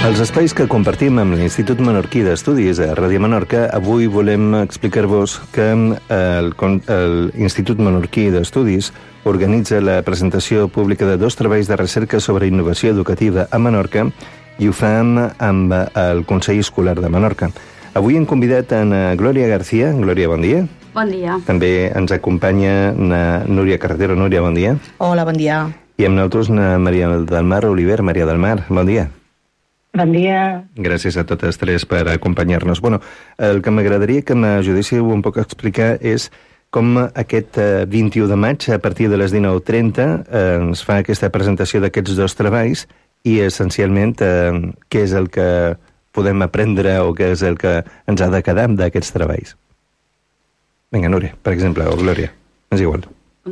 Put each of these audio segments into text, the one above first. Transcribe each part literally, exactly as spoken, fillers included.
Els espais que compartim amb l'Institut Menorquí d'Estudis a Ràdio Menorca, avui volem explicar-vos que l'Institut Menorquí d'Estudis organitza la presentació pública de dos treballs de recerca sobre innovació educativa a Menorca i ho fan amb el Consell Escolar de Menorca. Avui hem convidat a Glòria García. Glòria, bon dia. Bon dia. També ens acompanya na Núria Carretero. Núria, bon dia. Hola, bon dia. I amb nosaltres na Maria del Mar Oliver. Maria del Mar, bon dia. Bon dia. Gràcies a totes tres per acompanyar-nos. Bueno, el que m'agradaria que m'ajudéssiu un poc a explicar és com aquest vint-i-u de maig, a partir de les dinou trenta, eh, ens fa aquesta presentació d'aquests dos treballs i, essencialment, eh, què és el que podem aprendre o què és el que ens ha de quedar d'aquests treballs. Vinga, Núria, per exemple, o Glòria, és igual.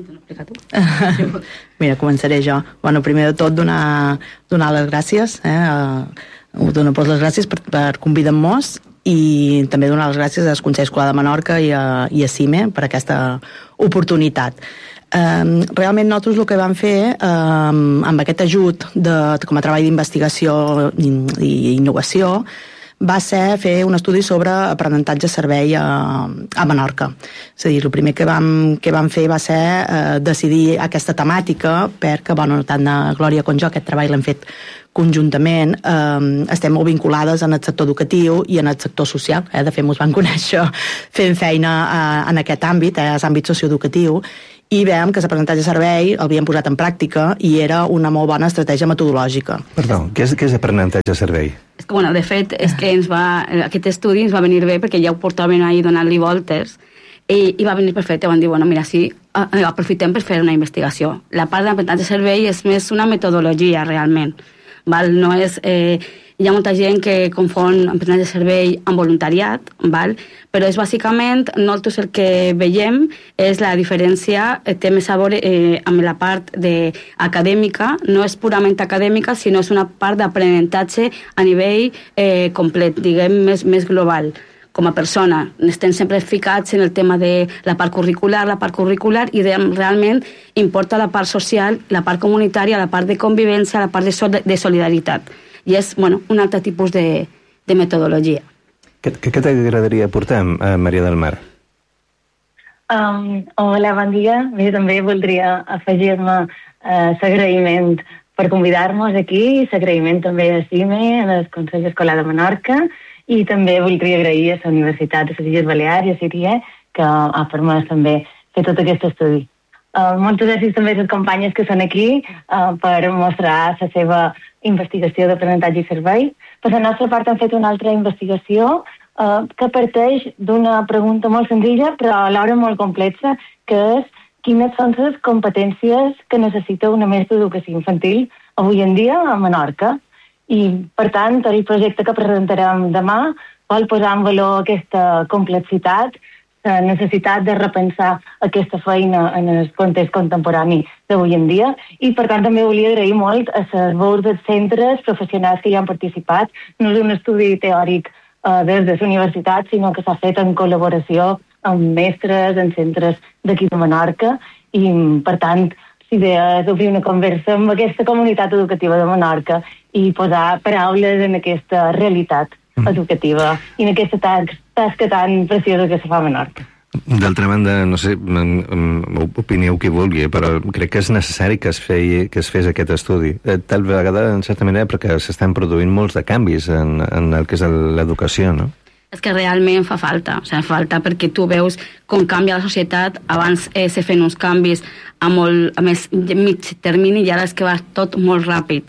Mira, començaré jo. Bueno, primer de tot, donar, donar les gràcies. Eh? Donar les gràcies per, per convidar-nos i també donar les gràcies al Consell Escolar de Menorca i a, i a CIME per aquesta oportunitat. Um, realment nosaltres el que vam fer um, amb aquest ajut de, com a treball d'investigació i, i innovació va ser fer un estudi sobre aprenentatge-servei a, a Menorca. És a dir, el primer que vam, que vam fer va ser eh, decidir aquesta temàtica perquè, bueno, tant la Glòria com jo aquest treball l'hem fet conjuntament, eh, estem molt vinculades en el sector educatiu i en el sector social. Eh? De fet, ens van conèixer fent feina eh, en aquest àmbit, eh, l'àmbit socioeducatiu, i veiem que l'aprenentatge servei l'havien posat en pràctica i era una molt bona estratègia metodològica. Perdó, què és, què és aprenentatge servei? És que, bueno, de fet, és que ens va, aquest estudi ens va venir bé perquè ja ho portaven ahir donant-li voltes i, i va venir perfecte. Van dir, bueno, mira, sí, aprofitem per fer una investigació. La part d'aprenentatge servei és més una metodologia, realment. Val? No és... Eh, hi ha molta gent que confon aprenentatge servei amb voluntariat, val? Però és bàsicament, nosaltres el que veiem és la diferència, té més a veure eh, amb la part de acadèmica, no és purament acadèmica, sinó és una part d'aprenentatge a nivell eh, complet, diguem, més, més global. Com a persona, estem sempre ficats en el tema de la part curricular, la part curricular, i realment importa la part social, la part comunitària, la part de convivència, la part de, sol de solidaritat. I és, bueno, un altre tipus de, de metodologia. Què, què t'agradaria portar, a Maria del Mar? Um, hola, bon dia. Jo també voldria afegir-me uh, l'agraïment per convidar-nos aquí, i l'agraïment també a CIME, al Consell Escolar de Menorca, i també voldria agrair a la Universitat de les Illes Balears i a CIRIE, que ha permès també fer tot aquest estudi. Uh, moltes gràcies també a les companyes que són aquí uh, per mostrar la seva investigació d'aprenentatge i servei. Per la nostra part hem fet una altra investigació uh, que parteix d'una pregunta molt senzilla però alhora molt complexa, que és quines són les competències que necessita una mestra d'educació infantil avui en dia a Menorca. I, per tant, el projecte que presentarem demà vol posar en valor aquesta complexitat, la necessitat de repensar aquesta feina en el context contemporani d'avui en dia, i per tant també volia agrair molt a les veus dels centres professionals que hi han participat. No és un estudi teòric eh, des de la universitat, sinó que s'ha fet en col·laboració amb mestres en centres d'aquí de Menorca, i per tant l'idea és obrir una conversa amb aquesta comunitat educativa de Menorca i posar paraules en aquesta realitat educativa i en aquesta tasca tan preciosa que se fa a Menorca. D'altra banda, no sé, opinieu qui vulgui, però crec que és necessari que es, feia, que es fes aquest estudi. Tal vegada, en certa manera, perquè s'estan produint molts de canvis en, en el que és l'educació, no? És que realment fa falta, o sigui, fa falta perquè tu veus com canvia la societat. Abans eh, se feien uns canvis a, molt, a més mig termini i ara és que va tot molt ràpid.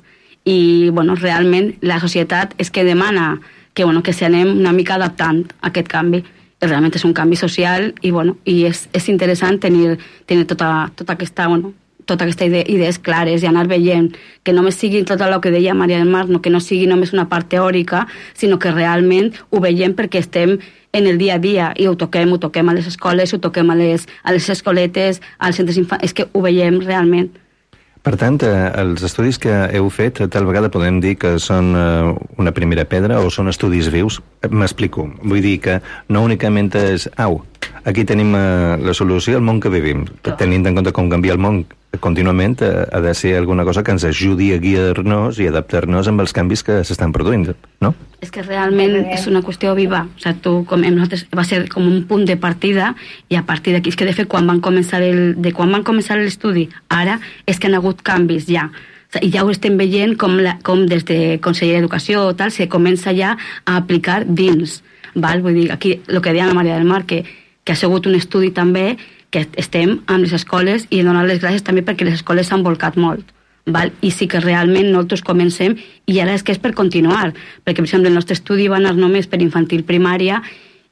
I, bueno, realment la societat és que demana que, bueno, que s'anem una mica adaptant a aquest canvi. I realment és un canvi social i, bueno, i és, és interessant tenir, tenir tota, tota aquesta, bueno, tota aquesta idea, idees clares i anar veient que només sigui tot el que deia Maria del Mar, no, que no sigui només una part teòrica, sinó que realment ho veiem perquè estem en el dia a dia i ho toquem, ho toquem a les escoles, ho toquem a les, a les escoletes, als centres infantils, és que ho veiem realment. Per tant, eh, els estudis que heu fet, tal vegada podem dir que són eh, una primera pedra o són estudis vius? M'explico. Vull dir que no únicament és, au, aquí tenim eh, la solució al món que vivim, tenint en compte com canvia el món contínuament ha de ser alguna cosa que ens ajudi a guiar-nos i adaptar-nos amb els canvis que s'estan produint, no? És que realment és una qüestió viva. O sigui, tu, com hem nosaltres, va ser com un punt de partida i a partir d'aquí és que de fet quan van començar el, de quan van començar l'estudi ara és que han hagut canvis ja. O sigui, i ja ho estem veient com, la, com des de Conselleria d'Educació o tal se comença ja a aplicar dins. Val? Vull dir, aquí el que deia la Maria del Mar, que, que ha sigut un estudi també que estem amb les escoles i donar les gràcies també perquè les escoles s'han volcat molt. Val? I sí que realment nosaltres comencem i ara és que és per continuar, perquè per exemple el nostre estudi va anar només per infantil primària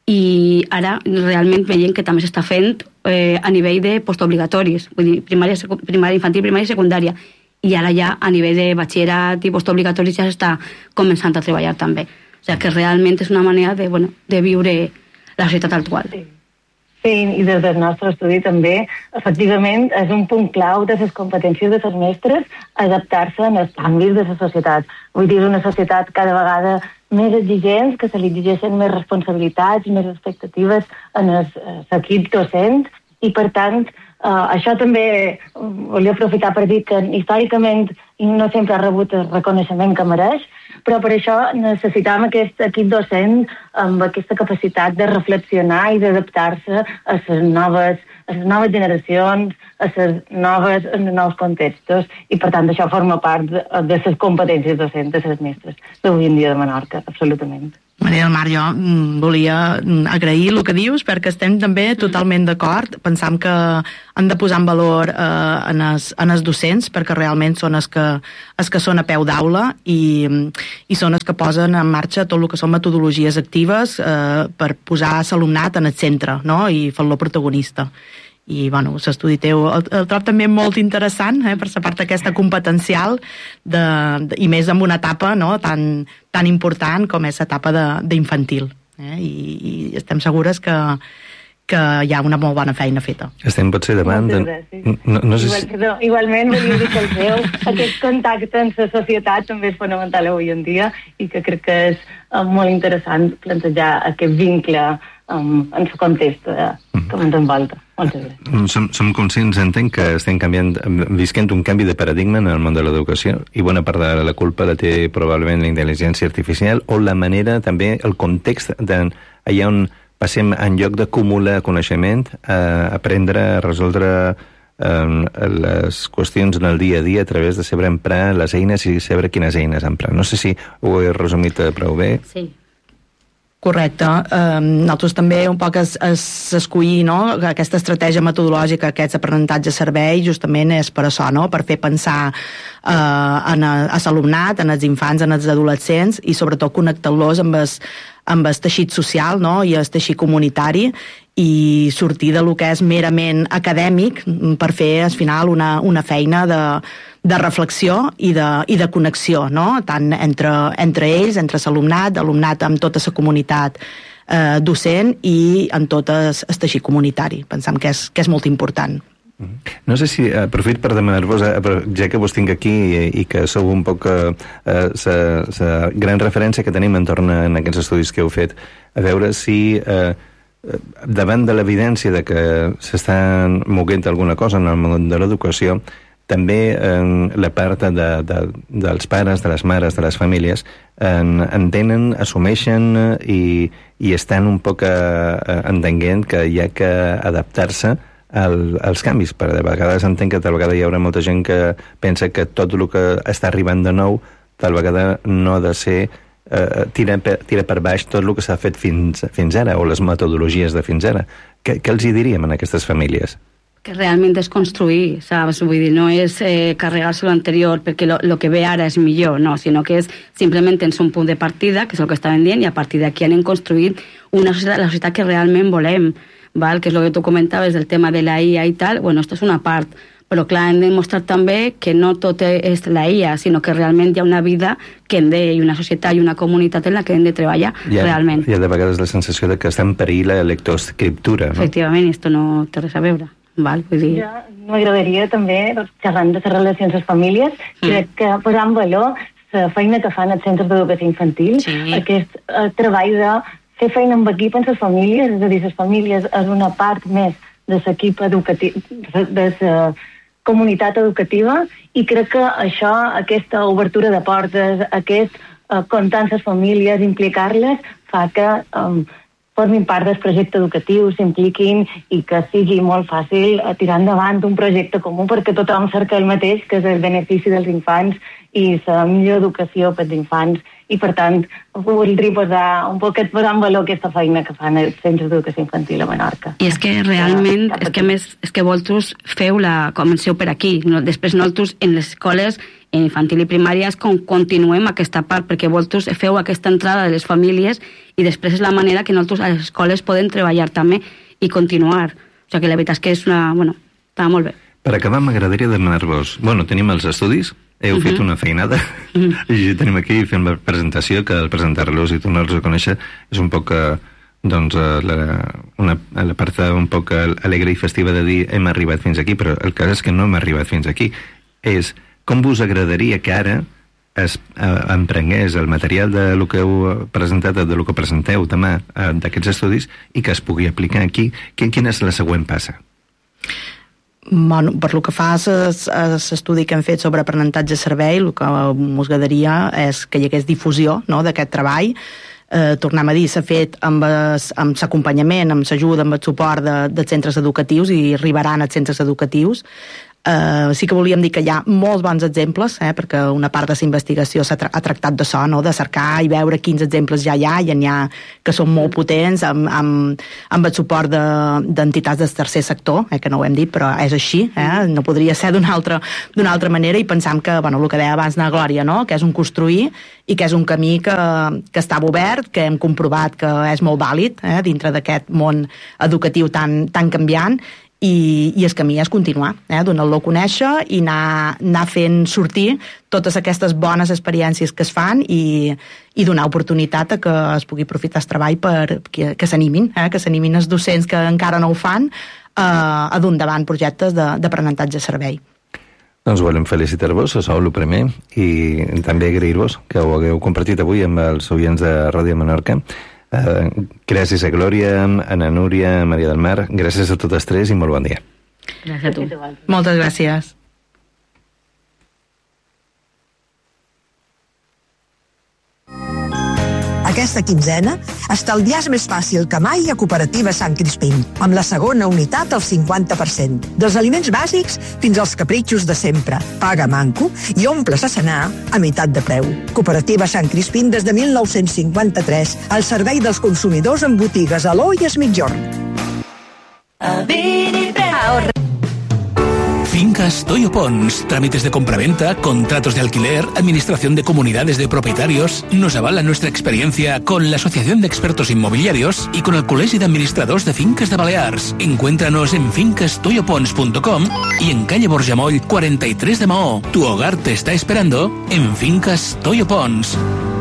i ara realment veiem que també s'està fent eh, a nivell de postobligatoris, vull dir, primària, primària, infantil, primària i secundària, i ara ja a nivell de batxillerat i postobligatoris ja s'està començant a treballar també. O sigui que realment és una manera de, bueno, de viure la societat actual. Sí. Sí, i des del nostre estudi també, efectivament, és un punt clau de les competències de les mestres adaptar-se als canvis de la societat. Vull dir, una societat cada vegada més exigent, que se li exigeixen més responsabilitats, més expectatives en l'equip docent, i per tant, eh, això també volia aprofitar per dir que històricament no sempre ha rebut el reconeixement que mereix, però per això necessitàvem aquest equip docent amb aquesta capacitat de reflexionar i d'adaptar-se a les noves, a les noves generacions, a les noves, a els nous contextos, i per tant això forma part de, de les competències docents de les mestres d'avui en dia de Menorca, absolutament. Maria del Mar, jo volia agrair el que dius perquè estem també totalment d'acord. Pensam que han de posar en valor eh, en, els, en els docents perquè realment són els que, els que són a peu d'aula i, i són els que posen en marxa tot el que són metodologies actives eh, per posar l'alumnat en el centre, no? I fer-lo protagonista. I, bueno, l'estudi teu el, el trob també molt interessant, eh, per la part aquesta competencial de, de, i més en una etapa, no, tan, tan important com és l'etapa d'infantil. Eh, i, I estem segures que, que hi ha una molt bona feina feta. Estem potser davant... De... No, no sé Igual, si... perdó, igualment, volia dir que el seu, aquest contacte amb la societat també és fonamental avui en dia i que crec que és uh, molt interessant plantejar aquest vincle um, en el context uh, que ens envolta. Som, som conscients, entenc, que estem canviant, visquent un canvi de paradigma en el món de l'educació i bona part de la culpa la té probablement la intel·ligència artificial o la manera, també, el context de, allà on passem en lloc d'acumular coneixement a aprendre a resoldre eh, les qüestions en el dia a dia a través de saber emprar les eines i saber quines eines emprar. No sé si ho he resumit prou bé. Sí. Correcte. Eh, nosaltres també un poc es, es escollir, no? Aquesta estratègia metodològica, aquests aprenentatges servei, justament és per això, no? Per fer pensar eh, en a, a l'alumnat, en els infants, en els adolescents i sobretot connectar-los amb el, amb el teixit social, no? I el teixit comunitari i sortir de lo que és merament acadèmic per fer al final una, una feina de, de reflexió i de, i de connexió, no? Tant entre, entre ells, entre l'alumnat, alumnat amb tota la comunitat eh, docent i en tot el, el teixit comunitari. Pensem que és, que és molt important. No sé si aprofit per demanar-vos, ja que vos tinc aquí i, i que sou un poc la eh, gran referència que tenim entorn a en aquests estudis que heu fet, a veure si eh, davant de l'evidència de que s'està moguent alguna cosa en el món de l'educació, també en la part de, de, dels pares, de les mares, de les famílies, en, entenen, assumeixen i, i estan un poc eh, entenent que hi ha que adaptar-se al, als canvis. Per de vegades entenc que tal vegada hi haurà molta gent que pensa que tot el que està arribant de nou tal vegada no ha de ser eh, tirar, per, tirar per baix tot el que s'ha fet fins, fins ara o les metodologies de fins ara. Què, què els hi diríem a aquestes famílies? Que realment és construir, saps? Vull dir, no és eh, carregar-se l'anterior perquè el que ve ara és millor, no, sinó que és simplement tens un punt de partida, que és el que estaven dient, i a partir d'aquí anem construint una societat, la societat que realment volem, val? Que és el que tu comentaves del tema de la I A i tal. Bueno, això és una part, però clar, hem de mostrar també que no tot és la I A, sinó que realment hi ha una vida que hem de, i una societat i una comunitat en la que hem de treballar, hi ha, realment. Hi ha de vegades la sensació de que està en perill la lectoescriptura, no? Efectivament, esto no té res a veure. Val, vull dir... Ja m'agradaria també, xerrant de les relacions a les famílies, mm. crec que posar en valor la feina que fan els centres d'educació infantil, sí. Aquest eh, treball de fer feina amb equip en les famílies, és a dir, les famílies és una part més de l'equip educatiu, de la comunitat educativa, i crec que això, aquesta obertura de portes, aquest eh, comptar amb les famílies, implicar-les, fa que eh, formin part del projecte educatiu, s'impliquin i que sigui molt fàcil eh, tirar endavant un projecte comú perquè tothom cerca el mateix, que és el benefici dels infants i la millor educació per als infants. I, per tant, voldria posar un poquet posar en valor aquesta feina que fan els centres d'educació infantil a Menorca. I és que realment, és que més, és que vosaltres feu la, comenceu per aquí, no? Després nosaltres en les escoles infantil i primària és com continuem aquesta part, perquè vosaltres feu aquesta entrada de les famílies i després és la manera que nosaltres a les escoles podem treballar també i continuar. O sigui que la veritat és que és una... Bueno, està molt bé. Per acabar, m'agradaria demanar-vos... Bueno, tenim els estudis, heu uh-huh. fet una feinada, uh-huh. i tenim aquí fent la presentació, que al presentar-los i tornar-los a conèixer és un poc, doncs, la, una, la part un poc alegre i festiva de dir hem arribat fins aquí, però el cas és que no hem arribat fins aquí. És com vos agradaria que ara es eh, emprengués el material de lo que heu presentat, de lo que presenteu demà eh, d'aquests estudis i que es pugui aplicar aquí. Quina és la següent passa? Bueno, per lo que fa a l'estudi que hem fet sobre aprenentatge servei, el que ens agradaria és que hi hagués difusió, no?, d'aquest treball. Eh, tornem a dir, s'ha fet amb l'acompanyament, amb l'ajuda, amb el suport de, dels centres educatius i arribaran als centres educatius. Uh, sí que volíem dir que hi ha molts bons exemples, eh, perquè una part de la investigació s'ha tra- ha tractat de això, no? De cercar i veure quins exemples ja hi ha, i n'hi ha que són molt potents, amb, amb, amb el suport de, d'entitats del tercer sector, eh, que no ho hem dit, però és així, eh? No podria ser d'una altra, d'una altra manera, i pensam que, bueno, el que deia abans na Glòria, no? Que és un construir i que és un camí que, que estava obert, que hem comprovat que és molt vàlid, eh, dintre d'aquest món educatiu tan, tan canviant, I, i el camí és continuar, eh? Donar-lo a conèixer i anar, anar fent sortir totes aquestes bones experiències que es fan i, i donar oportunitat a que es pugui aprofitar el treball per que, que s'animin, eh? Que s'animin els docents que encara no ho fan eh, a dur endavant projectes de, d'aprenentatge servei. Doncs volem felicitar-vos, sou el primer, i també agrair-vos que ho hagueu compartit avui amb els oients de Ràdio Menorca. Uh, gràcies a Glòria, a na Núria, a Maria del Mar, gràcies a totes tres i molt bon dia. Gràcies a tu. Moltes gràcies. Aquesta quinzena, estalviar és més fàcil que mai a Cooperativa Sant Crispín, amb la segona unitat al cinquanta per cent. Dels aliments bàsics fins als capritxos de sempre. Paga manco i omples a cenar a meitat de preu. Cooperativa Sant Crispín des de mil nou-cents cinquanta-tres, al servei dels consumidors en botigues Aló i Es Migjorn. Ahorra. Fincas Toyo Pons, trámites de compraventa, contratos de alquiler, administración de comunidades de propietarios. Nos avala nuestra experiencia con la Asociación de Expertos Inmobiliarios y con el Colegio de Administradors de Finques de Balears. Encuéntranos en fincas toyo pons punto com y en calle Borjamoll cuarenta y tres de Maó. Tu hogar te está esperando en Fincas Toyo Pons.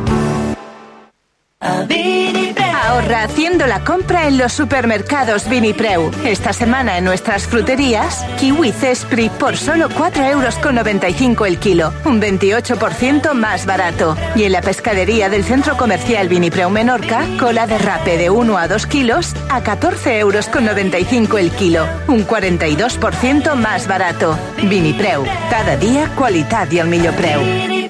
Ahorra haciendo la compra en los supermercados Vinipreu. Esta semana en nuestras fruterías, kiwi Cespri por solo cuatro euros con noventa y cinco el kilo, un veintiocho por ciento más barato. Y en la pescadería del Centro Comercial Vinipreu Menorca, cola de rape de uno a dos kilos a catorce euros con noventa y cinco el kilo, un cuarenta y dos por ciento más barato. Vinipreu, cada día qualitat i el millor preu.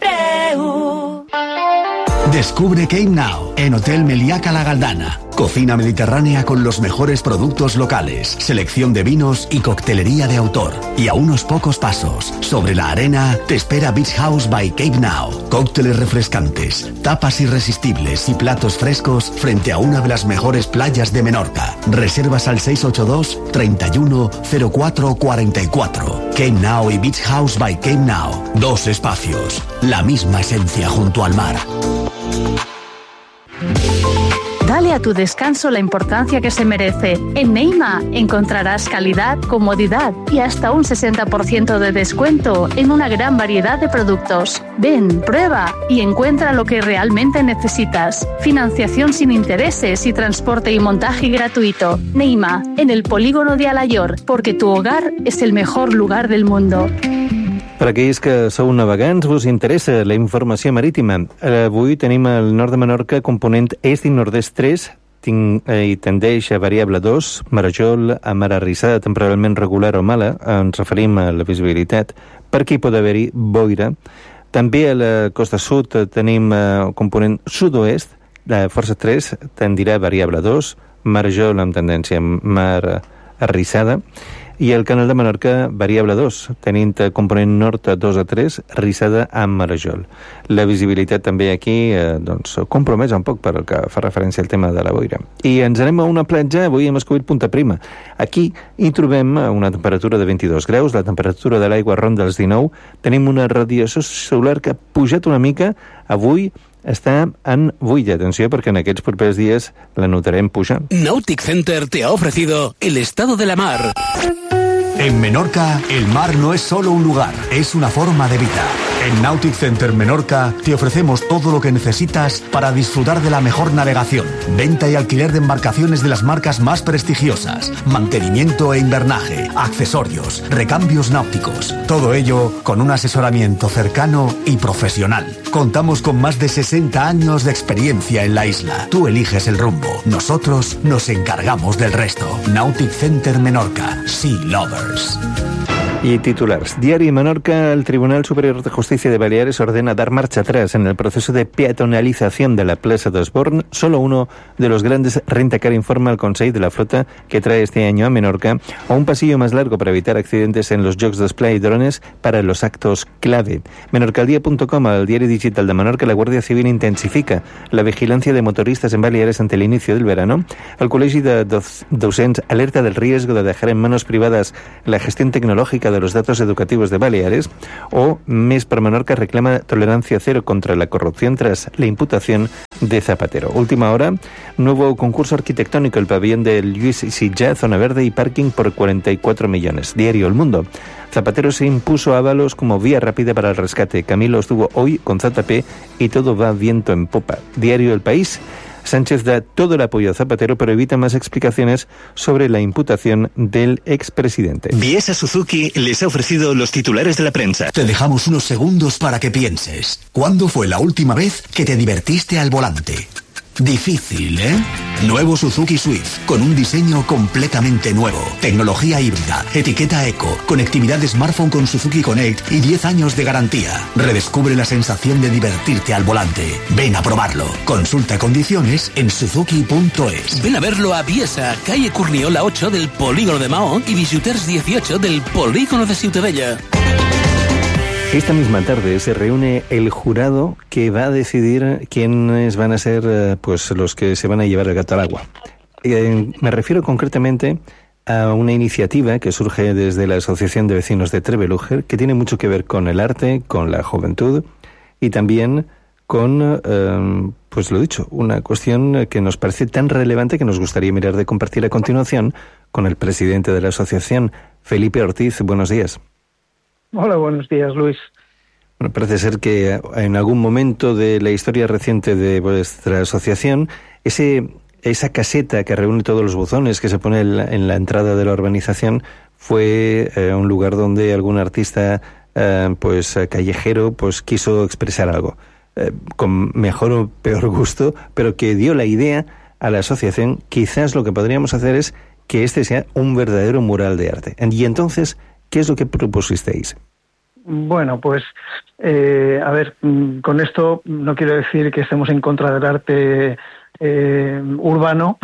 Descubre Cape Now en Hotel Meliaca La Galdana. Cocina mediterránea con los mejores productos locales, selección de vinos y coctelería de autor. Y a unos pocos pasos, sobre la arena, te espera Beach House by Cape Now. Cócteles refrescantes, tapas irresistibles y platos frescos frente a una de las mejores playas de Menorca. Reservas al seis ocho dos, treinta y uno, cero cuatro cuarenta y cuatro. Cape Now y Beach House by Cape Now. Dos espacios, la misma esencia junto al mar. Dale a tu descanso la importancia que se merece. En Neima encontrarás calidad, comodidad y hasta un sesenta por ciento de descuento en una gran variedad de productos. Ven, prueba y encuentra lo que realmente necesitas. Financiación sin intereses y transporte y montaje gratuito. Neima, en el polígono de Alayor, porque tu hogar es el mejor lugar del mundo. Per aquells que sou navegants, us interessa la informació marítima. Avui tenim al nord de Menorca component est i nord-est tres, ting, eh, i tendeix a variable dos, Marajol, a mar arrissada temporalment regular o mala, ens referim a la visibilitat, perquè hi pot haver-hi boira. També a la costa sud tenim eh, component sud-oest, la força tres tendirà a variable dos, Marajol amb tendència a mar arrissada, i el canal de Menorca variable dos, tenint component nord dos a tres, rissada amb Marajol. La visibilitat també aquí eh, doncs, compromesa un poc per el que fa referència al tema de la boira. I ens anem a una platja, avui hem escollit Punta Prima. Aquí hi trobem una temperatura de vint-i-dos graus, la temperatura de l'aigua ronda els dinou, tenim una radiació solar que ha pujat una mica, avui està en vuit. Atenció, perquè en aquests propers dies la notarem pujar. Nautic Center te ha ofrecido el estado de la mar. En Menorca, el mar no es solo un lugar, es una forma de vida. En Nautic Center Menorca te ofrecemos todo lo que necesitas para disfrutar de la mejor navegación, venta y alquiler de embarcaciones de las marcas más prestigiosas, mantenimiento e invernaje, accesorios, recambios náuticos. Todo ello con un asesoramiento cercano y profesional. Contamos con más de sesenta años de experiencia en la isla. Tú eliges el rumbo, nosotros nos encargamos del resto. Nautic Center Menorca, Sea Lovers. Y titulares. Diario Menorca, el Tribunal Superior de Justicia de Baleares ordena dar marcha atrás en el proceso de peatonalización de la Plaza d'Osborn. Solo uno de los grandes Rentacar informa al Consell de la Flota que trae este año a Menorca a un pasillo más largo para evitar accidentes en los jocs d'esplai y drones para los actos clave. Menorcaldia punto com, al diario digital de Menorca, la Guardia Civil intensifica la vigilancia de motoristas en Baleares ante el inicio del verano. El Col·legi de Docents alerta del riesgo de dejar en manos privadas la gestión tecnológica de los datos educativos de Baleares, o Més per Menorca reclama tolerancia cero contra la corrupción tras la imputación de Zapatero. Última hora, nuevo concurso arquitectónico, el pabellón del Lluís Sitjar, zona verde y parking por cuarenta y cuatro millones. Diario El Mundo. Zapatero se impuso a Ábalos como vía rápida para el rescate. Camilo estuvo hoy con Z P y todo va viento en popa. Diario El País. Sánchez da todo el apoyo a Zapatero, pero evita más explicaciones sobre la imputación del expresidente. Biesa Suzuki les ha ofrecido los titulares de la prensa. Te dejamos unos segundos para que pienses. ¿Cuándo fue la última vez que te divertiste al volante? Difícil, ¿eh? Nuevo Suzuki Swift, con un diseño completamente nuevo. Tecnología híbrida, etiqueta eco, conectividad de smartphone con Suzuki Connect y diez años de garantía. Redescubre la sensación de divertirte al volante. Ven a probarlo. Consulta condiciones en suzuki punto es. Ven a verlo a Biesa, calle Curniola ocho del Polígono de Mahón y Visiters dieciocho del Polígono de Ciutadella. Esta misma tarde se reúne el jurado que va a decidir quiénes van a ser pues los que se van a llevar el gato al agua. Eh, me refiero concretamente a una iniciativa que surge desde la Asociación de Vecinos de Trebeluger, que tiene mucho que ver con el arte, con la juventud y también con, eh, pues lo dicho, una cuestión que nos parece tan relevante que nos gustaría mirar de compartir a continuación con el presidente de la asociación, Felipe Ortiz. Buenos días. Hola, buenos días, Luis. Bueno, parece ser que en algún momento de la historia reciente de vuestra asociación, ese, esa caseta que reúne todos los buzones que se pone en la, en la entrada de la urbanización fue eh, un lugar donde algún artista eh, pues callejero pues quiso expresar algo, eh, con mejor o peor gusto, pero que dio la idea a la asociación. Quizás lo que podríamos hacer es que este sea un verdadero mural de arte. Y entonces, ¿qué es lo que propusisteis? Bueno, pues, eh, a ver, con esto no quiero decir que estemos en contra del arte eh, urbano,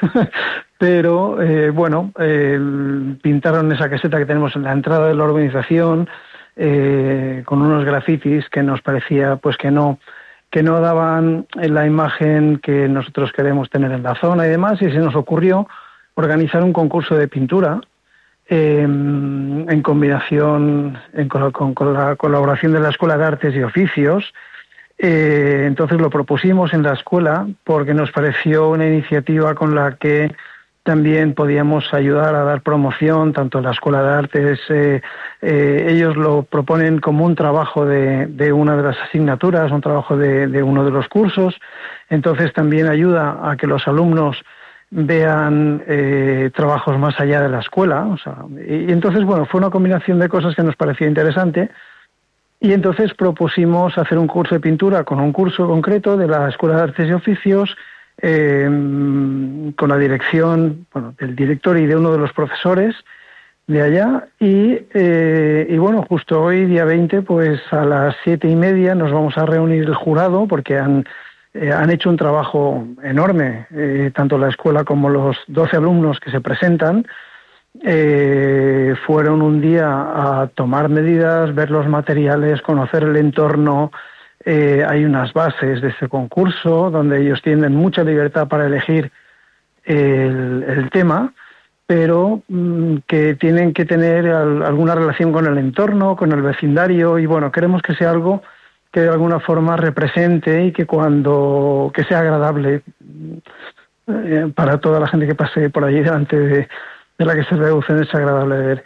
pero, eh, bueno, eh, pintaron esa caseta que tenemos en la entrada de la urbanización eh, con unos grafitis que nos parecía, pues, que no que no daban la imagen que nosotros queremos tener en la zona y demás, y se nos ocurrió organizar un concurso de pintura Eh, en combinación en, con, con la colaboración de la Escuela de Artes y Oficios. Eh, entonces lo propusimos en la escuela porque nos pareció una iniciativa con la que también podíamos ayudar a dar promoción tanto a la Escuela de Artes. Eh, eh, ellos lo proponen como un trabajo de, de una de las asignaturas, un trabajo de, de uno de los cursos. Entonces también ayuda a que los alumnos vean eh, trabajos más allá de la escuela, o sea, y, y entonces, bueno, fue una combinación de cosas que nos parecía interesante, y entonces propusimos hacer un curso de pintura con un curso concreto de la Escuela de Artes y Oficios, eh, con la dirección, bueno, del director y de uno de los profesores de allá, y, eh, y bueno, justo hoy, día veinte, pues a las siete y media nos vamos a reunir el jurado, porque han, eh, han hecho un trabajo enorme, eh, tanto la escuela como los doce alumnos que se presentan. Eh, fueron un día a tomar medidas, ver los materiales, conocer el entorno. Eh, hay unas bases de este concurso donde ellos tienen mucha libertad para elegir el, el tema, pero mmm, que tienen que tener al, alguna relación con el entorno, con el vecindario, y bueno, queremos que sea algo que de alguna forma represente y que cuando que sea agradable eh, para toda la gente que pase por allí delante de, de la que se reducen, es agradable de ver.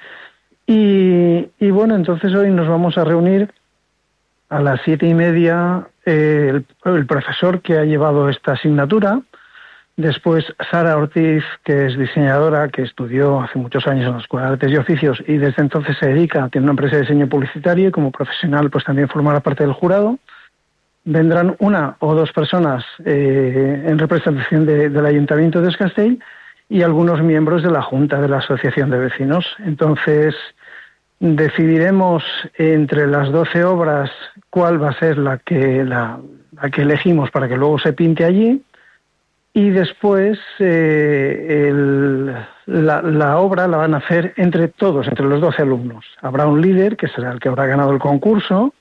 Y, y bueno, entonces hoy nos vamos a reunir a las siete y media, eh, el, el profesor que ha llevado esta asignatura. Después Sara Ortiz, que es diseñadora, que estudió hace muchos años en la Escuela de Artes y Oficios y desde entonces se dedica, tiene una empresa de diseño publicitario y como profesional pues también formará parte del jurado. Vendrán una o dos personas eh, en representación de, del Ayuntamiento de Es Castell y algunos miembros de la Junta de la Asociación de Vecinos. Entonces decidiremos entre las doce obras cuál va a ser la que, la, la que elegimos para que luego se pinte allí. Y después eh, el, la, la obra la van a hacer entre todos, entre los doce alumnos. Habrá un líder, que será el que habrá ganado el concurso.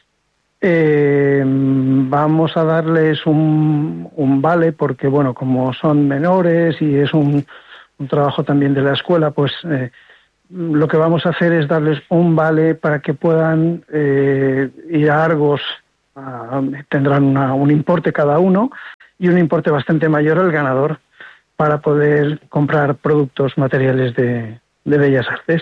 Eh, vamos a darles un, un vale, porque bueno, como son menores y es un, un trabajo también de la escuela, pues eh, lo que vamos a hacer es darles un vale para que puedan eh, ir a Argos. A, tendrán una, un importe cada uno, y un importe bastante mayor al ganador para poder comprar productos materiales de, de Bellas Artes.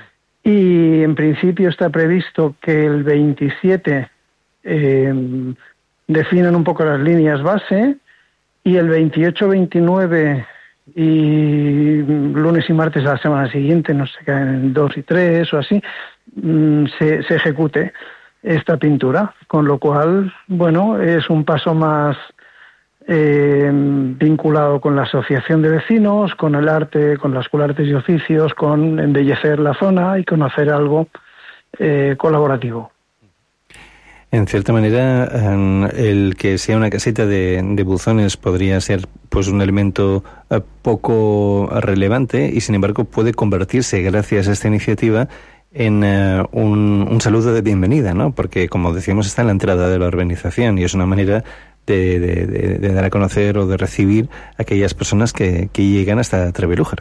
Y en principio está previsto que el veintisiete eh, definan un poco las líneas base, y el veintiocho, veintinueve y lunes y martes de la semana siguiente, no sé, en dos y tres o así, se, se ejecute esta pintura. Con lo cual, bueno, es un paso más Eh, vinculado con la asociación de vecinos, con el arte, con la Escuela de Artes y Oficios, con embellecer la zona y con hacer algo eh, colaborativo. En cierta manera, el que sea una caseta de, de buzones podría ser pues un elemento poco relevante, y sin embargo puede convertirse, gracias a esta iniciativa, en uh, un, un saludo de bienvenida, ¿no? Porque, como decíamos, está en la entrada de la urbanización y es una manera De, de, de, de dar a conocer o de recibir a aquellas personas que, que llegan hasta Trevelújar.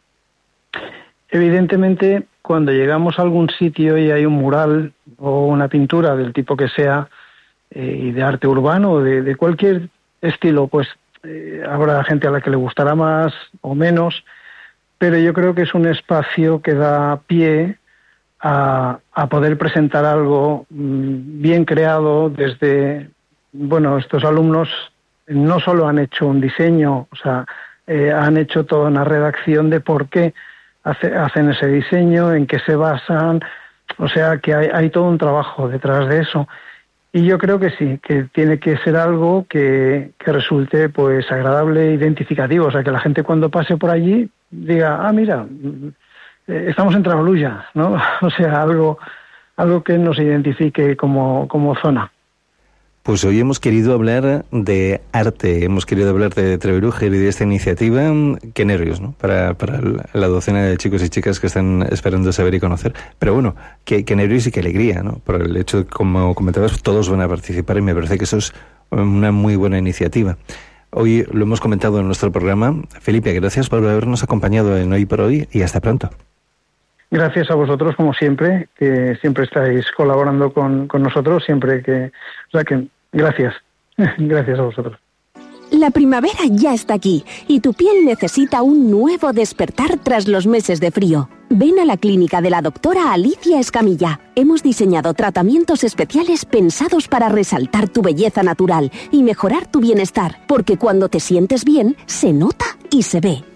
Evidentemente, cuando llegamos a algún sitio y hay un mural o una pintura del tipo que sea, eh, y de arte urbano o de, de cualquier estilo, pues eh, habrá gente a la que le gustará más o menos, pero yo creo que es un espacio que da pie a, a poder presentar algo mmm, bien creado desde... Bueno, estos alumnos no solo han hecho un diseño, o sea, eh, han hecho toda una redacción de por qué hace, hacen ese diseño, en qué se basan, o sea, que hay, hay todo un trabajo detrás de eso. Y yo creo que sí, que tiene que ser algo que, que resulte pues agradable, identificativo, o sea, que la gente cuando pase por allí diga, ah, mira, eh, estamos en Trabaluya, ¿no? O sea, algo, algo que nos identifique como, como zona. Pues hoy hemos querido hablar de arte, hemos querido hablar de Trevelújar y de esta iniciativa. Qué nervios, ¿no? Para, para la docena de chicos y chicas que están esperando saber y conocer. Pero bueno, qué, qué nervios y qué alegría, ¿no? Por el hecho de, como comentabas, todos van a participar y me parece que eso es una muy buena iniciativa. Hoy lo hemos comentado en nuestro programa. Felipe, gracias por habernos acompañado en Hoy por Hoy y hasta pronto. Gracias a vosotros, como siempre, que siempre estáis colaborando con, con nosotros, siempre que... O sea que, gracias. Gracias a vosotros. La primavera ya está aquí y tu piel necesita un nuevo despertar tras los meses de frío. Ven a la clínica de la doctora Alicia Escamilla. Hemos diseñado tratamientos especiales pensados para resaltar tu belleza natural y mejorar tu bienestar, porque cuando te sientes bien, se nota y se ve.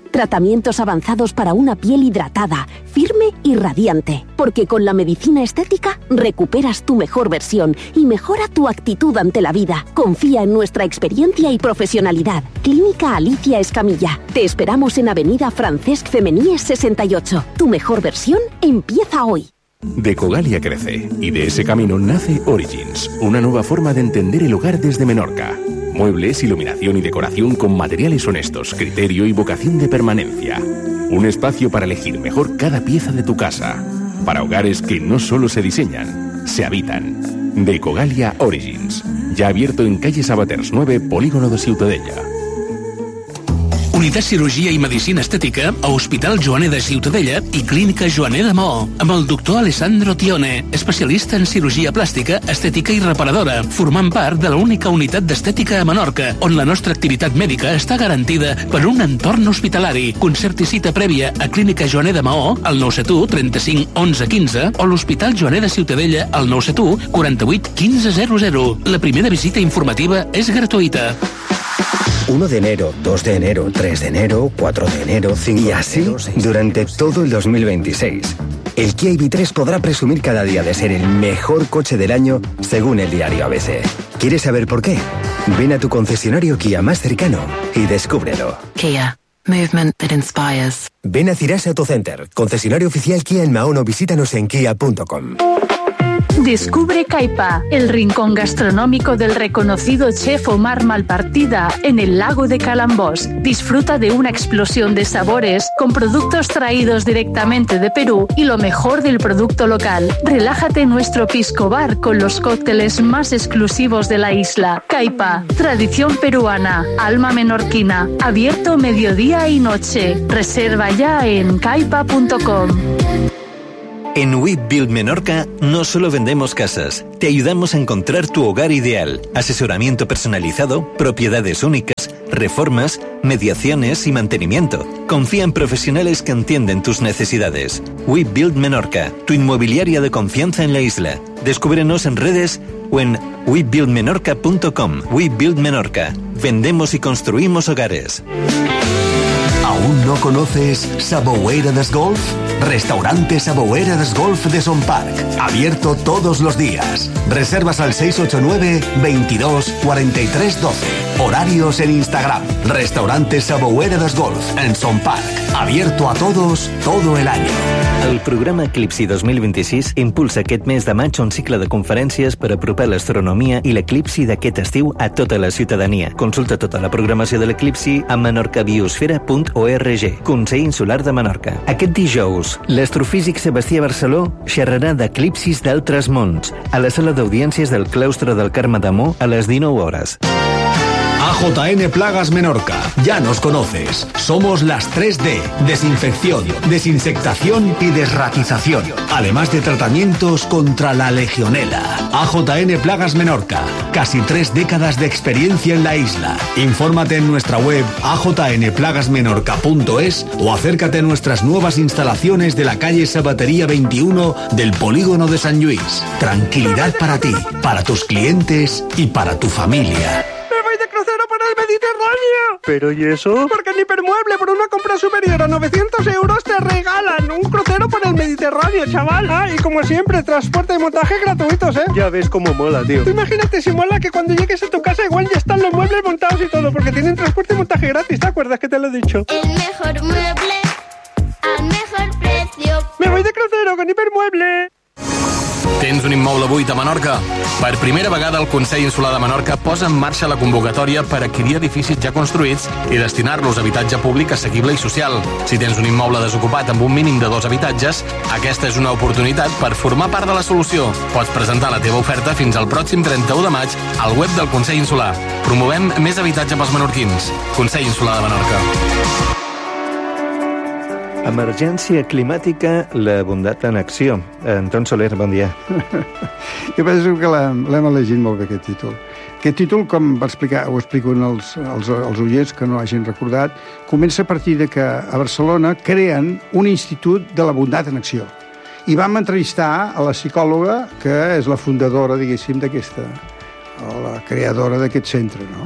Tratamientos avanzados para una piel hidratada, firme y radiante. Porque con la medicina estética recuperas tu mejor versión y mejora tu actitud ante la vida. Confía en nuestra experiencia y profesionalidad. Clínica Alicia Escamilla. Te esperamos en Avenida Francesc Femeníes sesenta y ocho. Tu mejor versión empieza hoy. Decogalia crece y de ese camino nace Origins, una nueva forma de entender el hogar desde Menorca. Muebles, iluminación y decoración con materiales honestos, criterio y vocación de permanencia. Un espacio para elegir mejor cada pieza de tu casa. Para hogares que no solo se diseñan, se habitan. Decogalia Origins. Ya abierto en calle Sabaters nueve, Polígono de Ciutadella. Unitat Cirurgia i Medicina Estètica a Hospital Joaner de Ciutadella i Clínica Joaner de Maó, amb el doctor Alessandro Tione, especialista en cirurgia plàstica, estètica i reparadora, formant part de l'única unitat d'estètica a Menorca, on la nostra activitat mèdica està garantida per un entorn hospitalari. Concert i cita prèvia a Clínica Joaner de Maó, al nou set u trenta-cinc onze quinze, o l'Hospital Joaner de Ciutadella, al nou set u quaranta-vuit quinze zero zero. La primera visita informativa és gratuïta. uno de enero, dos de enero, tres de enero, cuatro de enero, cinco y así de enero, durante todo el dos mil veintiséis. El Kia I V tres podrá presumir cada día de ser el mejor coche del año según el diario A B C. ¿Quieres saber por qué? Ven a tu concesionario Kia más cercano y descúbrelo. Kia. Movement that inspires. Ven a Cirasa Autocenter, concesionario oficial Kia en Mahón o visítanos en kia punto com. Descubre Caipa, el rincón gastronómico del reconocido chef Omar Malpartida en el lago de Calambós. Disfruta de una explosión de sabores con productos traídos directamente de Perú y lo mejor del producto local. Relájate en nuestro pisco bar con los cócteles más exclusivos de la isla. Caipa, tradición peruana, alma menorquina, abierto mediodía y noche. Reserva ya en caipa punto com. En We Build Menorca no solo vendemos casas, te ayudamos a encontrar tu hogar ideal, asesoramiento personalizado, propiedades únicas, reformas, mediaciones y mantenimiento. Confía en profesionales que entienden tus necesidades. We Build Menorca, tu inmobiliaria de confianza en la isla. Descúbrenos en redes o en we build menorca punto com. We Build Menorca. Vendemos y construimos hogares. ¿Aún no conoces Sabouera des Golf? Restaurante Sabouera des Golf de Son Parc. Abierto todos los días. Reservas al seis ocho nueve, veintidós, cuarenta y tres doce. Horarios en Instagram. Restaurante Sabouera des Golf en Son Parc. Abierto a todos todo el año. El programa Eclipsi dos mil vint-i-sis impulsa aquest mes de maig un cicle de conferències per apropar l'astronomia i l'eclipsi d'aquest estiu a tota la ciutadania. Consulta tota la programació de l'eclipsi a menorcabiosfera punt org. Consell Insular de Menorca. Aquest dijous, l'astrofísic Sebastià Barceló xerrarà d'eclipsis d'altres mons a la sala d'audiències del claustre del Carme d'Amor a les dinou hores. A J N Plagas Menorca. Ya nos conoces. Somos las tres D. Desinfección, desinsectación y desratización. Además de tratamientos contra la legionela. A J N Plagas Menorca. Casi tres décadas de experiencia en la isla. Infórmate en nuestra web a j n plagas menorca punto es o acércate a nuestras nuevas instalaciones de la calle Sabatería veintiuno del Polígono de San Luis. Tranquilidad para ti, para tus clientes y para tu familia. Mediterráneo. ¿Pero y eso? Porque en Hipermueble, por una compra superior a novecientos euros, te regalan un crucero por el Mediterráneo, chaval. Ah, y como siempre, transporte y montaje gratuitos, ¿eh? Ya ves cómo mola, tío. Tú imagínate si mola que cuando llegues a tu casa igual ya están los muebles montados y todo, porque tienen transporte y montaje gratis, ¿te acuerdas que te lo he dicho? El mejor mueble al mejor precio. Me voy de crucero con Hipermueble. Tens un immoble buit a Menorca? Per primera vegada el Consell Insular de Menorca posa en marxa la convocatòria per adquirir edificis ja construïts i destinar-los a habitatge públic assequible i social. Si tens un immoble desocupat amb un mínim de dos habitatges, aquesta és una oportunitat per formar part de la solució. Pots presentar la teva oferta fins al pròxim trenta-u de maig al web del Consell Insular. Promovem més habitatge pels menorquins. Consell Insular de Menorca. Emergència climàtica, la bondat en acció. Anton Soler, bon dia. Jo penso que l'hem elegit molt bé, aquest títol. Aquest títol, com va explicar, ho explico als, als, als oients que no hagin recordat, comença a partir de que a Barcelona creen un institut de la bondat en acció. I vam entrevistar a la psicòloga, que és la fundadora, diguéssim, d'aquesta, la creadora d'aquest centre, no?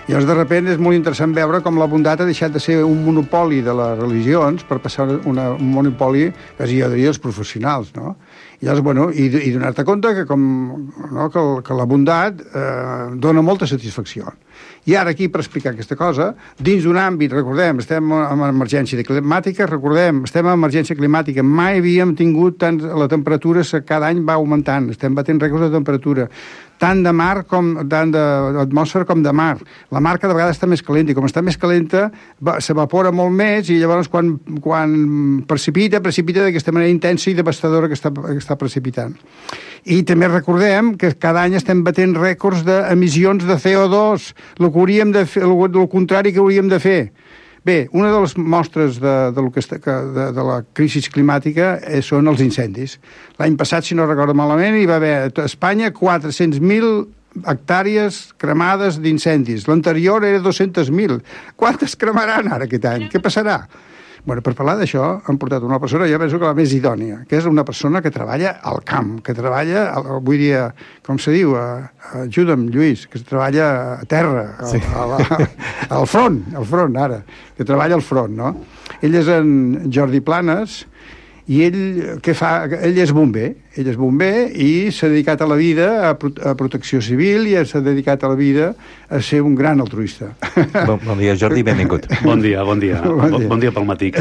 I llavors, de sobte, és molt interessant veure com la bondat ha deixat de ser un monopoli de les religions per passar una, un monopoli, quasi jo diria, dels professionals, no? I llavors, bueno, i, i donar-te compte que, com, no, que, el, que la bondat eh, dona molta satisfacció. I ara aquí, per explicar aquesta cosa, dins d'un àmbit, recordem, estem en emergència climàtica, recordem, estem en emergència climàtica, mai havíem tingut tant, la temperatura cada any va augmentant, estem batent rècords de temperatura, tant de mar com tant d'atmosfera com de mar. La mar cada vegada està més calenta i com està més calenta s'evapora molt més i llavors quan, quan precipita, precipita d'aquesta manera intensa i devastadora que està, que està precipitant. I també recordem que cada any estem batent rècords d'emissions de C O dos, el que hauríem de fer, el contrari que hauríem de fer. Bé, una de les mostres de, de, lo que està, de, de la crisi climàtica són els incendis. L'any passat, si no recordo malament, hi va haver a Espanya quatre-cents mil hectàrees cremades d'incendis. L'anterior era dos-cents mil. Quantes cremaran ara aquest any? Què passarà? Bueno, per parlar d'això han portat una persona, jo penso que la més idònia, que és una persona que treballa al camp, que treballa, vull dir, com se diu, ajuda'm, Lluís, que treballa a terra, a, sí. a la, al front, al front, ara, que treballa al front, no? Ell és en Jordi Planes, i ell, què fa? Ell és bomber, ell és bomber i s'ha dedicat a la vida a, pro a protecció civil i s'ha dedicat a la vida a ser un gran altruista. Bon, bon dia, Jordi, benvingut. Bon dia, bon dia. Bon dia, bon dia pel matí.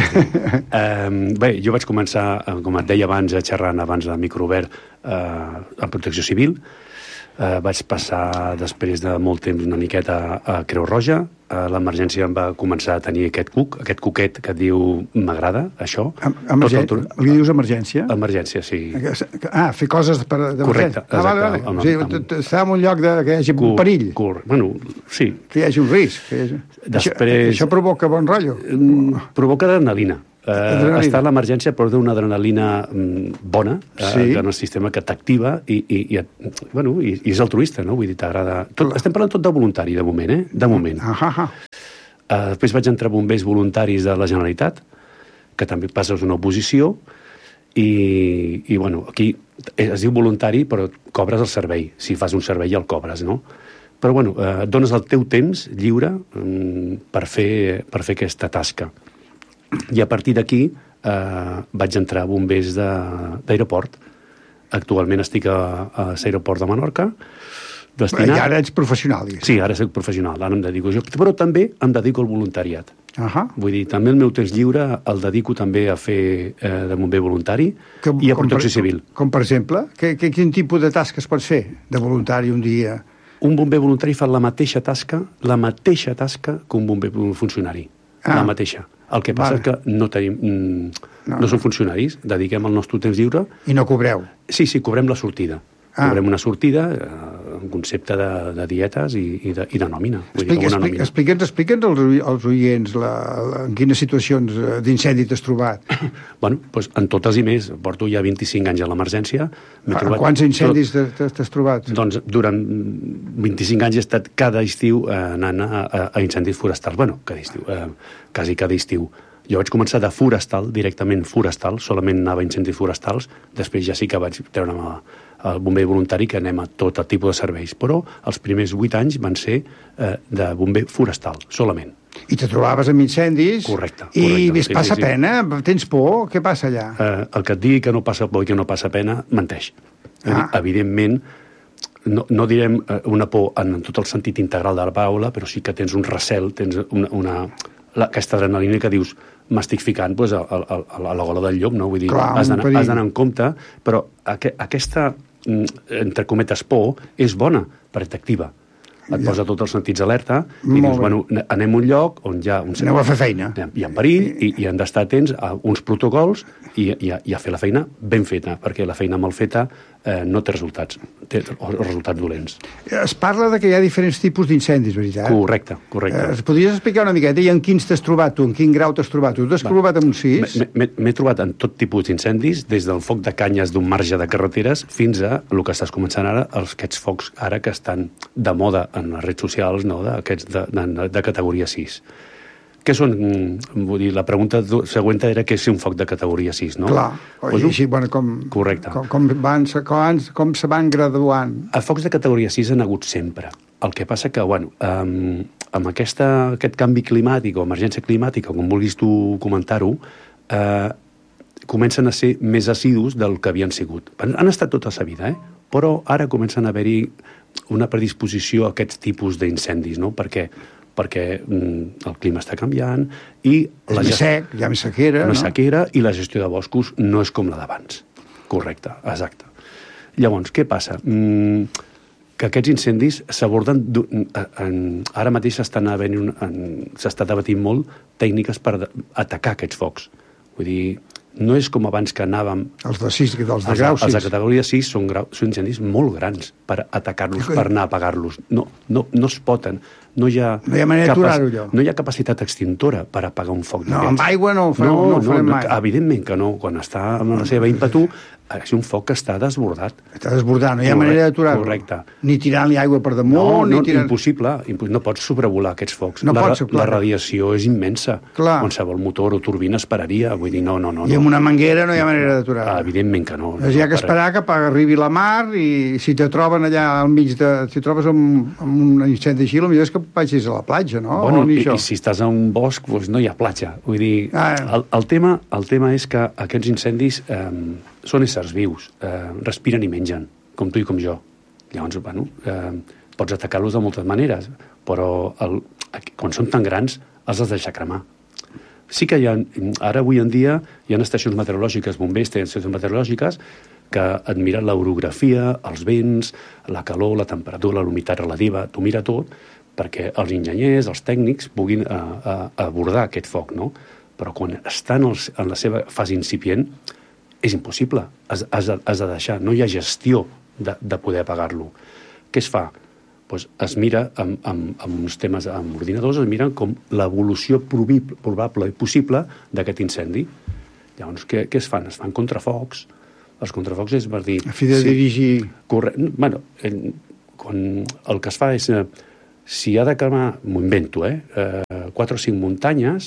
um, bé, jo vaig començar, com et deia abans, xerrant abans de micro obert, uh, en protecció civil. Uh, vaig passar, després de molt temps, una miqueta a Creu Roja. Uh, l'emergència em va començar a tenir aquest cuc, aquest cuquet que et diu m'agrada, això. Emergència? El... Li dius emergència? Emergència, sí. Ah, fer coses d'emergència. Correcte. Ah, vale, vale. Amb, o sigui, amb... Està en un lloc de, que hi hagi un perill. Cor... Bueno, sí. Que hi hagi un risc. Que hi hagi... Després... això, això provoca bon rotllo? Mm, provoca adrenalina. Uh, està a l'emergència però d'una adrenalina mm, bona, uh, sí. en el sistema que t'activa i, i, i, bueno, i, i és altruista, no? Vull dir, t'agrada... Estem parlant tot de voluntari, de moment, eh? De moment. Ah, ah, ah. Uh, després vaig entrar a bombers voluntaris de la Generalitat, que també passes una oposició, i, i bueno, aquí es diu voluntari, però cobres el servei. Si fas un servei ja el cobres, no? Però, bueno, uh, dones el teu temps lliure um, per, fer, per fer aquesta tasca. I a partir d'aquí eh, vaig entrar a bombers d'aeroport. Actualment estic a, a l'aeroport de Menorca. Destinat... I ara ets professional, digues. Sí, ara soc professional, ara em dedico jo. Però també em dedico al voluntariat. Uh -huh. Vull dir, també el meu temps lliure el dedico també a fer eh, de bomber voluntari com, i a protecció per, civil. Com, com per exemple? Que, que, quin tipus de tasques pots fer de voluntari un dia? Un bomber voluntari fa la mateixa tasca, la mateixa tasca que un bomber funcionari. Ah. La mateixa. El que passa vale. és que no tenim... Mm, no, no som funcionaris, dediquem el nostre temps lliure... I no cobreu? Sí, sí, cobrem la sortida. Ah. Cobrem una sortida, eh, un concepte de, de dietes i, i, de, i de nòmina. Explica, explica, explica'ns explica'ns als, als oients la, la, en quines situacions d'incendi t'has trobat. Bueno, doncs en totes i més. Porto ja vint-i-cinc anys a l'emergència. En quants incendis t'has trobat? Doncs durant vint-i-cinc anys he estat cada estiu eh, anant a, a, a incendis forestals. Bueno, cada estiu, eh, quasi cada estiu. Jo vaig començar de forestal, directament forestal, solament anava a incendis forestals, després ja sí que vaig treure'm al bomber voluntari, que anem a tot el tipus de serveis, però els primers vuit anys van ser eh, de bomber forestal, solament. I te trobaves amb incendis... Correcte. I correcte, sí, passa sí, sí. pena? Tens por? Què passa allà? Eh, el que et digui que no passa por i que no passa pena, menteix. Ah. Evidentment, no, no direm una por en tot el sentit integral de la paraula, però sí que tens un recel, tens una... una la, aquesta adrenalina que dius m'estic ficant pues, a, a, a la gola del llop, no? Vull dir, clar, has d'anar en compte, però aqu aquesta, entre cometes, por és bona, perquè t'activa. Et ja. posa tots els sentits alerta i dius, bueno, anem a un lloc on hi ha... Un Aneu a fer feina. Hi ha perill i, i han d'estar atents a uns protocols i, i, a, i a fer la feina ben feta, perquè la feina mal feta eh, no té resultats, té resultats dolents. Es parla de que hi ha diferents tipus d'incendis, veritat? Correcte, correcte. Eh, podries explicar una miqueta i en quins t'has trobat tu, en quin grau t'has trobat tu? T'has trobat amb un sis? M'he trobat en tot tipus d'incendis, des del foc de canyes d'un marge de carreteres fins a el que estàs començant ara, els, aquests focs ara que estan de moda en les redes socials, no? d'aquests de, de, de categoria sis. Què són? Vull dir, la pregunta següent era què és un foc de categoria sis, no? Clar, pues, i així, bueno, com, correcte. Com, com, van, com, com se van graduant? A focs de categoria sis han hagut sempre. El que passa que, bueno, um, amb aquesta, aquest canvi climàtic o emergència climàtica, com vulguis tu comentar-ho, eh, comencen a ser més assidus del que havien sigut. Han estat tota la vida, eh? Però ara comencen a haver-hi una predisposició a aquests tipus d'incendis, no? Per què? Perquè mm, el clima està canviant i... És més sec, hi ha més sequera, no? no? sequera i la gestió de boscos no és com la d'abans. Correcte, exacte. Llavors, què passa? Mm, que aquests incendis s'aborden... Ara mateix s'estan s'està debatint molt tècniques per atacar aquests focs. Vull dir, no és com abans que anàvem... Els de sis, els de grau sis. Els de categoria sis són, grau, són incendis molt grans per atacar-los, per anar a apagar-los. No, no, no es poten. No hi ha, no hi ha manera d'aturar-ho, allò. No hi ha capacitat extintora per apagar un foc d'aquests. No, amb aigua no ho farem, no, no ho farem no, mai. Evidentment que no. Quan està amb la seva ímpetu, és un foc que està desbordat. Està desbordat, no hi ha Correcte, manera d'aturar-lo. Correcte. Ni tirant-li aigua per damunt, no, ni no, tirant... impossible, impossible. No pots sobrevolar aquests focs. No la, pots, clar. La radiació és immensa. Clar. Qualsevol motor o turbina es pararia. Vull dir, no, no, no. I amb no. una manguera no hi ha manera d'aturar-lo. Ah, evidentment que no. no hi ha que esperar que arribi la mar i si te troben allà al mig de... Si trobes amb, amb un incendi així, el millor és que vagis a la platja, no? Bueno, i, i si estàs a un bosc, doncs no hi ha platja. Vull dir, ah, el, el, tema, el tema és que aquests incendis eh, són éssers vius, eh, respiren i mengen, com tu i com jo. Llavors, bueno, eh, pots atacar-los de moltes maneres, però el, quan són tan grans els has de deixar cremar. Sí que hi ha, ara avui en dia hi ha estacions meteorològiques, bombers tenen estacions meteorològiques que et miren l'orografia, els vents, la calor, la temperatura, la humitat relativa, t'ho mira tot, perquè els enginyers, els tècnics puguin a, a, a abordar aquest foc, no? Però quan estan els, en la seva fase incipient és impossible, has, has, has de deixar, no hi ha gestió de, de poder apagar-lo. Què es fa? Pues es mira amb, amb, amb uns temes, amb ordinadors, es miren com l'evolució probable i possible d'aquest incendi. Llavors, què, què es fan? Es fan contrafocs. Els contrafocs és per dir... A fi de sí, dirigir... Corre... Bueno, el, quan el que es fa és... Si ha de cremar, m'ho invento, eh? eh? Quatre o cinc muntanyes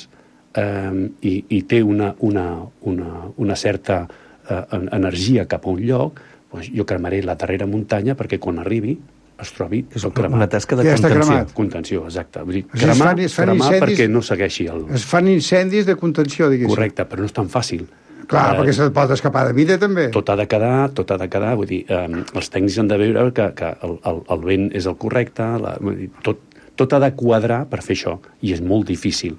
eh, i, i té una, una, una, una certa eh, energia cap a un lloc, doncs jo cremaré la darrera muntanya perquè quan arribi es trobi és una tasca de ja contenció. Contenció, exacte. Vull dir, cremar, es fan, es fan cremar incendis, perquè no segueixi el... Es fan incendis de contenció, diguéssim. Correcte, però no és tan fàcil. Clar, eh, perquè se't pot escapar de vida, també. Tot ha de quedar, tot ha de quedar, vull dir, eh, els tècnics han de veure que, que el, el, el vent és el correcte, la, tot, tot ha de quadrar per fer això, i és molt difícil.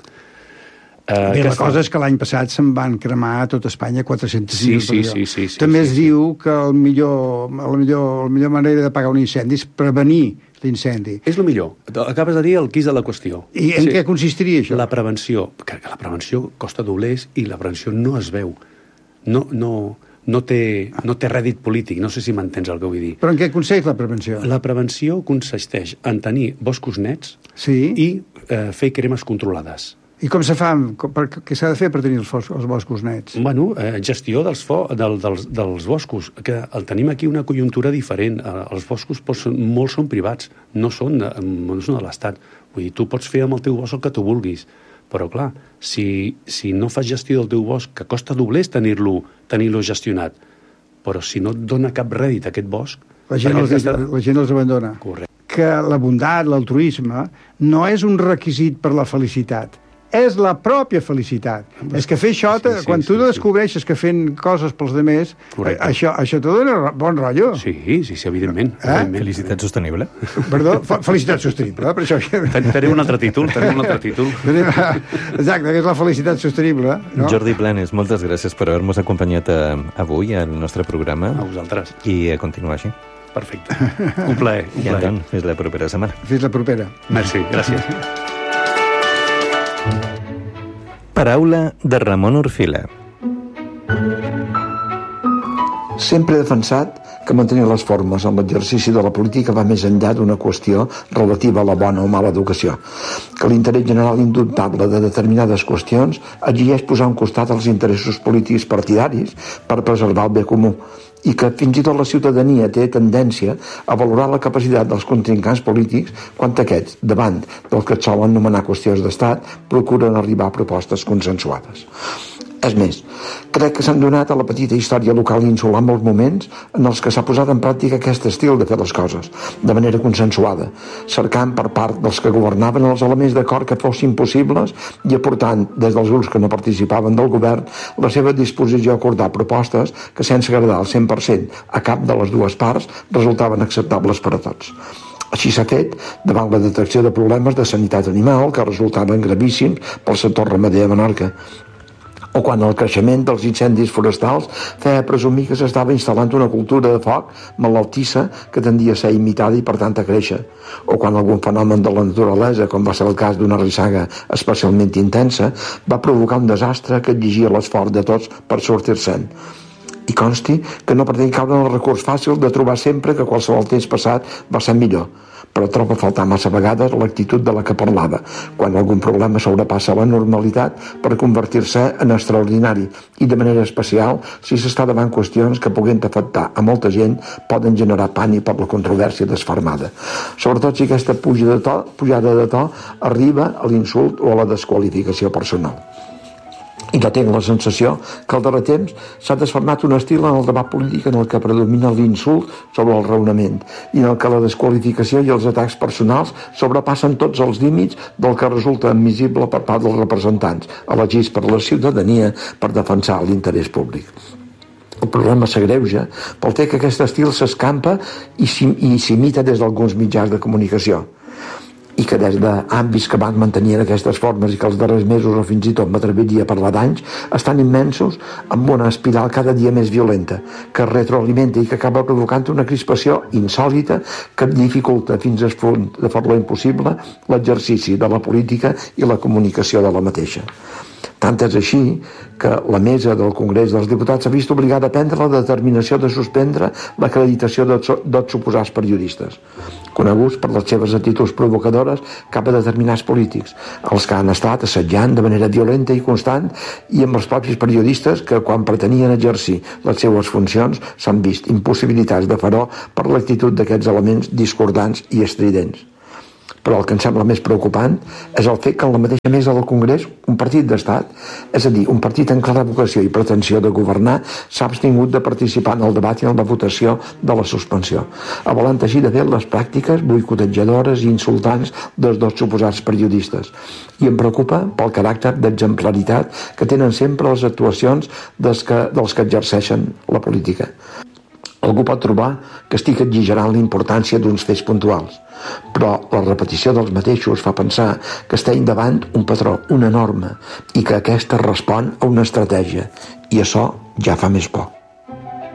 Eh, Bé, la cosa fa? És que l'any passat se'n van cremar a tot Espanya quatre-cents mil. Sí, sí, sí, sí, sí. També sí, es sí. diu que el millor, la, millor, la millor manera d'apagar un incendi és prevenir l'incendi. És el millor. Acabes de dir el quís de la qüestió. I en sí. què consistiria això? La prevenció. Que, que la prevenció costa doblers i la prevenció no es veu. No, no, no, té, no té rèdit polític, no sé si m'entens el que vull dir. Però en què consisteix la prevenció? La prevenció consisteix en tenir boscos nets sí. i eh, fer cremes controlades. I com se fa? Què s'ha de fer per tenir els, fos, els boscos nets? Bueno, eh, gestió dels, fo, del, dels, dels boscos, que el tenim aquí una conjuntura diferent. Eh, els boscos són, molts són privats, no són de, no són de l'Estat. Vull dir, tu pots fer amb el teu bosc el que tu vulguis. Però, clar, si, si no fas gestió del teu bosc, que costa doblers tenir-lo tenir-lo gestionat, però si no et dona cap rèdit aquest bosc... La gent, els, està... la gent els abandona. Correcte. Que la bondat, l'altruisme, no és un requisit per la felicitat, és la pròpia felicitat. És que fer això, sí, sí, quan tu sí, descobreixes sí. que fent coses pels demés, això, això t'ho dona bon rotllo. Sí, sí, sí, evidentment. Eh? evidentment. Felicitat sostenible. Perdó, felicitat sostenible. Per això... Tenim un altre títol, tenim un altre títol. Exacte, que és la felicitat sostenible. No? Jordi Blanes, moltes gràcies per haver-nos acompanyat a, avui al nostre programa. A vosaltres. I a continuar així. Perfecte. Un plaer. Un I plaer. tant, fins la propera setmana. Fins la propera. Merci, gràcies. Paraula de Ramon Orfila. Sempre he defensat que mantenir les formes en l'exercici de la política va més enllà d'una qüestió relativa a la bona o mala educació, que l'interès general indubtable de determinades qüestions exigeix posar a un costat els interessos polítics partidaris per preservar el bé comú, i que fins i tot la ciutadania té tendència a valorar la capacitat dels contrincants polítics quan aquests, davant del que et solen anomenar qüestions d'estat, procuren arribar a propostes consensuades. És més, crec que s'han donat a la petita història local insular molts moments en els que s'ha posat en pràctica aquest estil de fer les coses, de manera consensuada, cercant per part dels que governaven els elements d'acord que fossin possibles i aportant, des dels grups que no participaven del govern, la seva disposició a acordar propostes que, sense agradar al cent per cent a cap de les dues parts, resultaven acceptables per a tots. Així s'ha fet davant la detecció de problemes de sanitat animal que resultaven gravíssims pel sector ramader a Menorca, o quan el creixement dels incendis forestals feia presumir que s'estava instal·lant una cultura de foc malaltissa que tendia a ser imitada i per tant a créixer, o quan algun fenomen de la naturalesa, com va ser el cas d'una rissaga especialment intensa, va provocar un desastre que exigia l'esforç de tots per sortir-se'n. I consti que no pretén caure en el recurs fàcil de trobar sempre que qualsevol temps passat va ser millor, però trobo a faltar massa vegades l'actitud de la que parlava, quan algun problema sobrepassa la normalitat per convertir-se en extraordinari, i de manera especial si s'està davant qüestions que puguin afectar a molta gent poden generar pànic per la controvèrsia desfermada. Sobretot si aquesta puja de to, pujada de to arriba a l'insult o a la desqualificació personal. I no tinc la sensació que al darrer temps s'ha desformat un estil en el debat polític en el que predomina l'insult sobre el raonament i en el que la desqualificació i els atacs personals sobrepassen tots els límits del que resulta admissible per part dels representants elegits per la ciutadania per defensar l'interès públic. El problema s'agreuja pel fet que aquest estil s'escampa i s'imita des d'alguns mitjans de comunicació, i que des d'àmbits que van mantenir aquestes formes i que els darrers mesos o fins i tot m'atreviria a parlar d'anys estan immensos amb una espiral cada dia més violenta que retroalimenta i que acaba provocant una crispació insòlita que dificulta fins al punt de fer-lo impossible l'exercici de la política i la comunicació de la mateixa. Tant és així que la mesa del Congrés dels Diputats s'ha vist obligada a prendre la determinació de suspendre l'acreditació dels suposats periodistes, coneguts per les seves actituds provocadores cap a determinats polítics, els que han estat assetjant de manera violenta i constant, i amb els propis periodistes que, quan pretenien exercir les seues funcions, s'han vist impossibilitats de fer-ho per l'actitud d'aquests elements discordants i estridents. Però el que em sembla més preocupant és el fet que en la mateixa mesa del Congrés un partit d'estat, és a dir, un partit en clara vocació i pretensió de governar, s'ha abstingut de participar en el debat i en la votació de la suspensió, avalant així de fet les pràctiques boicotejadores i insultants dels dos suposats periodistes. I em preocupa pel caràcter d'exemplaritat que tenen sempre les actuacions dels que, dels que exerceixen la política. Algú pot trobar que estic exagerant la importància d'uns fets puntuals, però la repetició dels mateixos fa pensar que estem davant un patró, una norma, i que aquesta respon a una estratègia, i això ja fa més por.